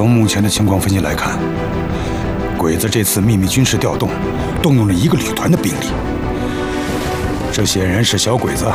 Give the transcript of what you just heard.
从目前的情况分析来看，鬼子这次秘密军事调动，动用了1个旅团的兵力。这显然是小鬼子